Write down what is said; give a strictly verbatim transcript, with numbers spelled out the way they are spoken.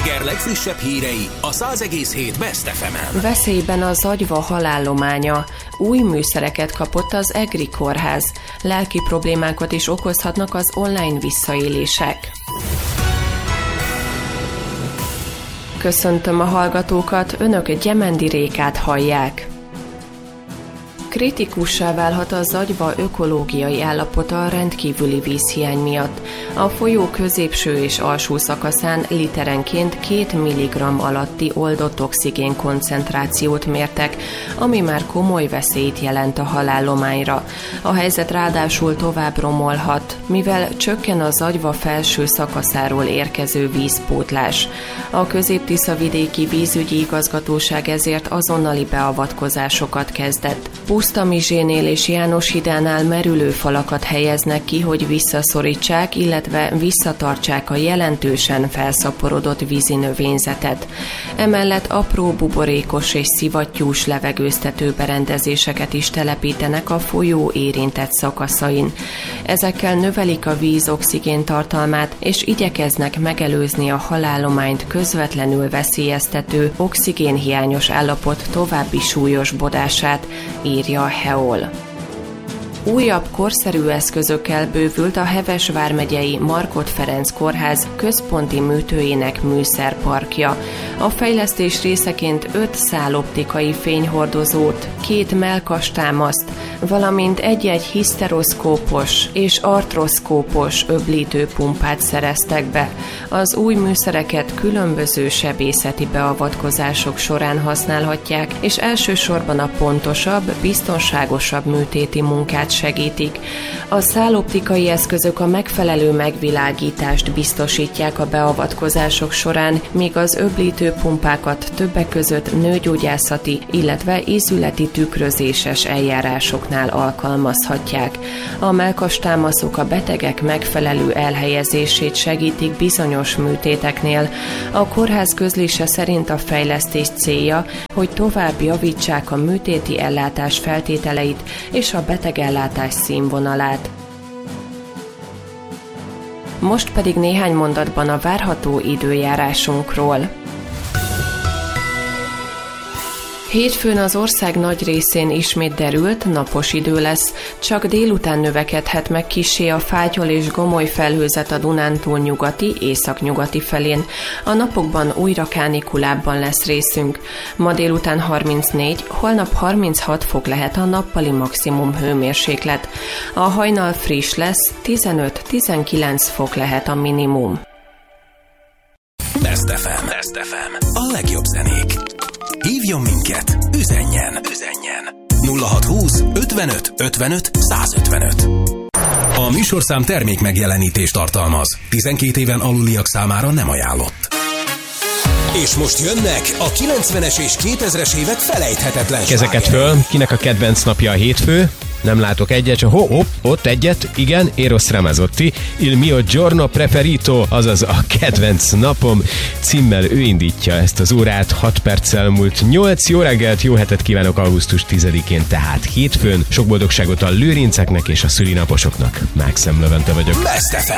reggel legfrissebb hírei a száz egész hét Best ef emen. Veszélyben a Zagyva halállománya. Új műszereket kapott az EGRI kórház. Lelki problémákat is okozhatnak az online visszaélések. Köszöntöm a hallgatókat, önök Gyemendi Rékát hallják. Kritikussá válhat a Zagyva ökológiai állapota a rendkívüli vízhiány miatt. A folyó középső és alsó szakaszán literenként két milligramm alatti oldott oxigén koncentrációt mértek, ami már komoly veszélyt jelent a halállományra. A helyzet ráadásul tovább romolhat, mivel csökken a Zagyva felső szakaszáról érkező vízpótlás. A Közép-Tisza-vidéki vízügyi igazgatóság ezért azonnali beavatkozásokat kezdett. Pusztamizsénél és János hídánál merülő falakat helyeznek ki, hogy visszaszorítsák, illetve visszatartsák a jelentősen felszaporodott vízi növényzetet. Emellett apró buborékos és szivattyús levegőztető berendezéseket is telepítenek a folyó érintett szakaszain. Ezekkel növelik a víz oxigén tartalmát, és igyekeznek megelőzni a halállományt közvetlenül veszélyeztető oxigénhiányos állapot további súlyosbodását, írja a Heol. Újabb korszerű eszközökkel bővült a Heves vármegyei Markhot Ferenc kórház központi műtőjének műszerparkja. A fejlesztés részeként öt száloptikai fényhordozót, két mellkastámaszt, valamint egy-egy hiszteroszkópos és artroszkópos öblítőpumpát szereztek be. Az új műszereket különböző sebészeti beavatkozások során használhatják, és elsősorban a pontosabb, biztonságosabb műtéti munkát segítik. A száloptikai eszközök a megfelelő megvilágítást biztosítják a beavatkozások során, míg az öblítőpumpákat többek között nőgyógyászati, illetve ízületi tükrözéses eljárásoknál alkalmazhatják. A mellkastámaszok a betegek megfelelő elhelyezését segítik bizonyos műtéteknél. A kórház közlése szerint a fejlesztés célja, hogy tovább javítsák a műtéti ellátás feltételeit és a betegellátás színvonalát. Most pedig néhány mondatban a várható időjárásunkról. Hétfőn az ország nagy részén ismét derült, napos idő lesz, csak délután növekedhet meg kissé a fátyol és gomoly felhőzet a Dunántúl nyugati, északnyugati felén. A napokban újra kánikulábban lesz részünk. Ma délután harmincnégy, holnap harminchat fok lehet a nappali maximum hőmérséklet. A hajnal friss lesz, tizenöt-tizenkilenc fok lehet a minimum. Best ef em. Best ef em. A legjobb zenék. Hívjon minket, üzenjen, üzenjen. nulla hat húsz ötvenöt ötvenöt százötvenöt. A műsorszám termék megjelenítést tartalmaz. tizenkét éven aluliak számára nem ajánlott. És most jönnek a kilencvenes és kétezres évek felejthetetlen kezeket föl, kinek a kedvenc napja a hétfő? Nem látok egyet, csak hopp, hopp, ott egyet, igen, Eros Ramazzotti, Il mio giorno preferito, azaz a kedvenc napom címmel ő indítja ezt az órát, hat perccel múlt nyolc. Jó reggelt, jó hetet kívánok augusztus tizedikén, tehát hétfőn. Sok boldogságot a lőrinceknek és a szülinaposoknak. Mákszem Levente vagyok. Best ef em.